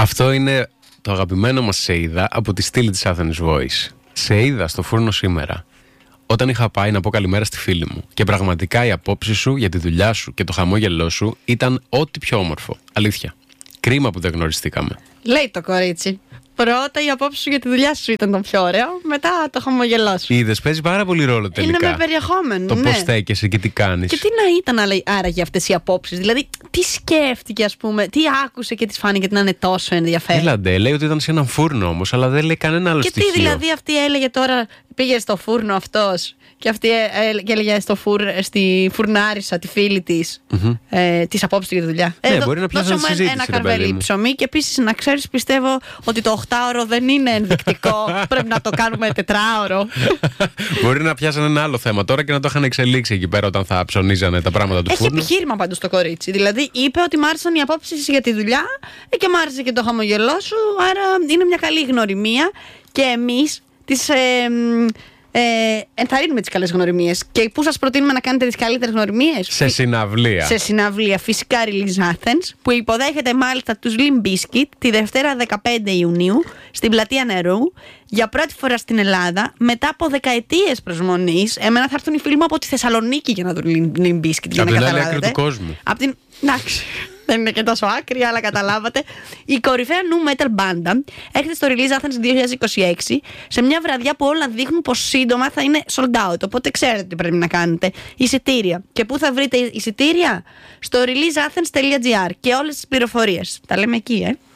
Αυτό είναι το αγαπημένο μας σε είδα από τη στήλη της Athens Voice. Σε είδα στο φούρνο σήμερα, όταν είχα πάει να πω καλημέρα στη φίλη μου. Και πραγματικά η απόψη σου για τη δουλειά σου και το χαμόγελό σου ήταν ό,τι πιο όμορφο. Αλήθεια. Κρίμα που δεν γνωριστήκαμε. Λέει το κορίτσι. Πρώτα η απόψη σου για τη δουλειά σου ήταν το πιο ωραίο, μετά το χαμογελό σου. Είδες, παίζει πάρα πολύ ρόλο τελικά. Είναι με περιεχόμενο. Το πώς στέκεσαι και τι κάνεις. Και τι να ήταν άραγε αυτές οι απόψεις. Δηλαδή, τι σκέφτηκε, ας πούμε, τι άκουσε και της φάνηκε να είναι τόσο ενδιαφέρον. Έλαντε, λέει ότι ήταν σε έναν φούρνο όμως, αλλά δεν λέει κανένα άλλο στοιχείο. Και τι δηλαδή αυτή έλεγε τώρα, πήγε στο φούρνο αυτός και αυτή έλεγε στη φουρνάρισα, τη φίλη της, τις απόψεις του για τη δουλειά. Ναι, μπορεί να πιάσουν συζήτηση. Ένα καρβέλι ψωμί και επίσης να ξέρεις, πιστεύω ότι το 8ωρο δεν είναι ενδεικτικό. Πρέπει να το κάνουμε 4ωρο. Μπορεί να πιάσανε ένα άλλο θέμα τώρα και να το είχαν εξελίξει εκεί πέρα όταν θα ψωνίζανε τα πράγματα του φούρνου. Έχει επιχείρημα πάντως το κορίτσι. Δηλαδή είπε ότι μ' άρεσαν οι απόψεις για τη δουλειά και μ' άρεσε και το χαμογελό σου. Άρα είναι μια καλή γνωριμία και εμείς τις ενθαρρύνουμε τις καλές γνωριμίες. Και πού σας προτείνουμε να κάνετε τις καλύτερες γνωριμίες? Σε συναυλία. Σε συναυλία, φυσικά Release Athens, που υποδέχεται μάλιστα τους Limp Bizkit τη Δευτέρα 15 Ιουνίου στην Πλατεία Νερού για πρώτη φορά στην Ελλάδα μετά από δεκαετίες προσμονής. Εμένα θα έρθουν οι φίλοι μου από τη Θεσσαλονίκη για να δουν Limp Bizkit, για να καταλάβετε. Από την άλλη άκρη του κόσμου. Εντάξει. Δεν είναι και τόσο άκρη, αλλά καταλάβατε. Η κορυφαία nu metal μπάντα έρχεται στο Release Athens 2026 σε μια βραδιά που όλα δείχνουν πως σύντομα θα είναι sold out. Οπότε ξέρετε τι πρέπει να κάνετε. Εισιτήρια. Και πού θα βρείτε εισιτήρια? Στο releaseathens.gr και όλες τις πληροφορίες. Τα λέμε εκεί,